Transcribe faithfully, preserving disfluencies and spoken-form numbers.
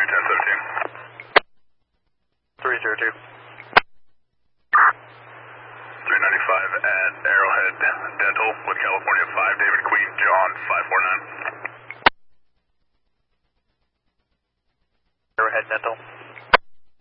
ten seventeen. three zero two. three ninety-five at Arrowhead Dental with California five, David Queen, John five four nine. Arrowhead Dental.